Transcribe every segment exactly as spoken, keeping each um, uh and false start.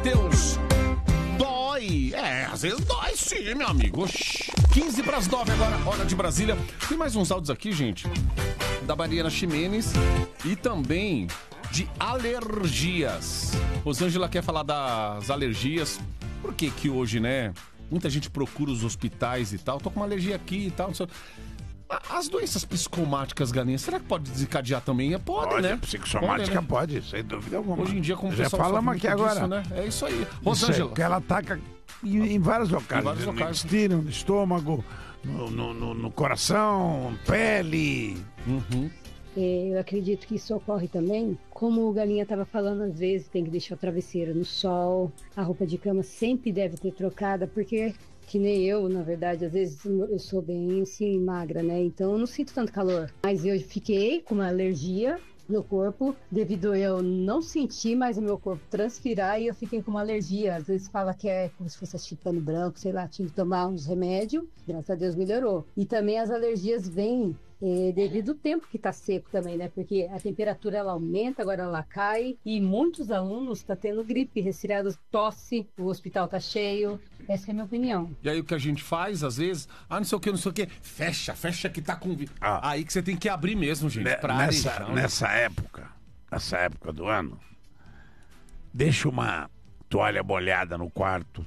Matheus. Dói. É, às vezes dói sim, meu amigo. Oxi. quinze para as nove agora, hora de Brasília. Tem mais uns áudios aqui, gente, da Mariana Ximenes e também de alergias. Rosângela quer falar das alergias. Por que que hoje, né, muita gente procura os hospitais e tal. Tô com uma alergia aqui e tal, não sei. As doenças psicomáticas, Galinha, será que pode desencadear também? Pode, pode né? Psicossomática pode, né? pode, sem dúvida alguma. Hoje em dia, como o já pessoal falamos aqui disso, agora, né? É isso aí. Rosângela. Rosângela. Que ela ataca em, em vários locais. Em vários no locais. intestino, no estômago, no, no, no, no coração, pele. Uhum. Eu acredito que isso ocorre também, como o Galinha estava falando, às vezes tem que deixar o travesseiro no sol, a roupa de cama sempre deve ter trocada, porque, que nem eu, na verdade, às vezes eu sou bem assim, magra, né? Então eu não sinto tanto calor. Mas eu fiquei com uma alergia no corpo, devido a eu não sentir mais o meu corpo transpirar e eu fiquei com uma alergia. Às vezes fala que é como se fosse chipano branco, sei lá, tive que tomar uns remédios, graças a Deus melhorou. E também as alergias vêm É, devido ao tempo que está seco também, né? Porque a temperatura ela aumenta, agora ela cai e muitos alunos estão tá tendo gripe, resfriados, tosse, o hospital tá cheio. Essa é a minha opinião. E aí o que a gente faz, às vezes, ah, não sei o que, não sei o que, fecha, fecha que tá com... Ah. Aí que você tem que abrir mesmo, gente, Ne- pra nessa, arejar, né? nessa época, nessa época do ano, deixa uma toalha molhada no quarto,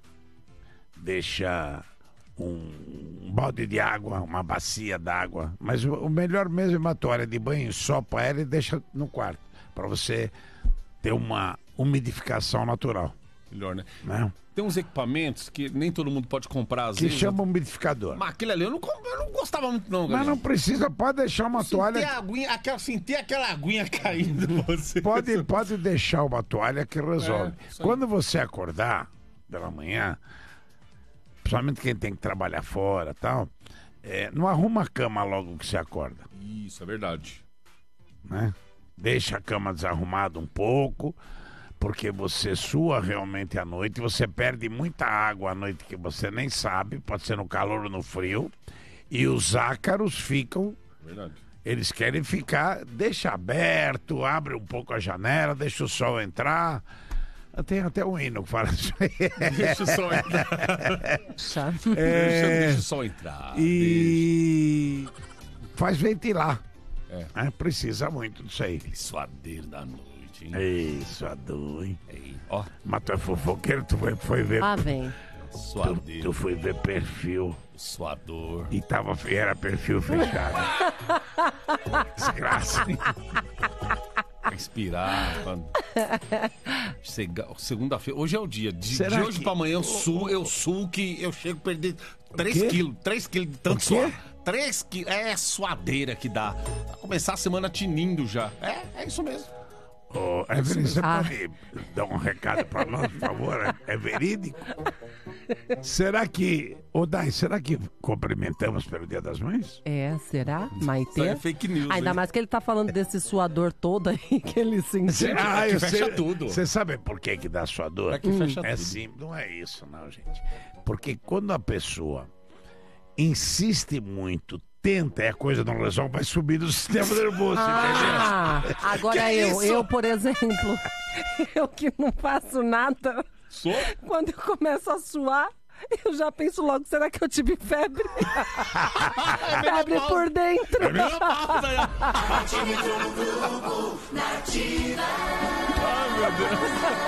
deixa um, um balde de água, uma bacia d'água, mas o, o melhor mesmo é uma toalha de banho, sopa ela e deixa no quarto, para você ter uma umidificação natural. Melhor, né? Né? Tem uns equipamentos que nem todo mundo pode comprar, às Que vezes. chama umidificador. Mas aquele ali eu não, eu não gostava muito, não, Mas galera. não precisa, pode deixar uma toalha. Sentir a aguinha, aquela, sentir aquela aguinha caindo. Você. Pode, pode deixar uma toalha que resolve. É, isso aí. Quando você acordar pela manhã, principalmente quem tem que trabalhar fora e tal, é, não arruma a cama logo que você acorda, Isso, é verdade. né? Deixa a cama desarrumada um pouco, porque você sua realmente à noite, você perde muita água à noite que você nem sabe, pode ser no calor ou no frio, e os ácaros ficam, Verdade. eles querem ficar, deixa aberto, abre um pouco a janela, deixa o sol entrar. Tem até um hino que fala isso aí. Deixa o sol entrar. Chato. Deixa, É, deixa o sol entrar. e faz ventilar. É. É, precisa muito disso aí. Deixa. Suadeiro da noite, hein? Isso, adoro, hein? Ei, ó, Mas tu é fofoqueiro, tu foi, foi ver. Ah, vem. tu, suadeiro, tu foi ver perfil suador. e tava, era perfil fechado. Desgraça. Respirar. Sega- Segunda-feira. Hoje é o dia. De, Será de hoje que- pra amanhã eu suo, eu suo que eu chego a perder três quê? quilos. três quilos de tanto O quê? suar. três quilos. É suadeira que dá. Vai começar a semana tinindo já. É, é isso mesmo. Ô, Evelyn, você Ah. pode dar um recado pra nós, por favor? É, é verídico? Será que... Ô, Dai, será que cumprimentamos pelo Dia das Mães? É, será? Isso Maitê? aí é fake news. Ainda hein? mais que ele tá falando desse suador todo aí que ele sentiu. Ah, que fecha tudo. Você sabe por que que dá sua dor? É que fecha É tudo. simples, não é isso, não, gente. Porque quando a pessoa insiste muito, tenta e a coisa não resolve, vai subir no sistema nervoso, Ah, agora Que eu, isso? eu, por exemplo, eu que não faço nada, Sou? quando eu começo a suar, eu já penso logo, será que eu tive febre? Febre por dentro. É a mesma pausa aí, ó. Ai, meu Deus.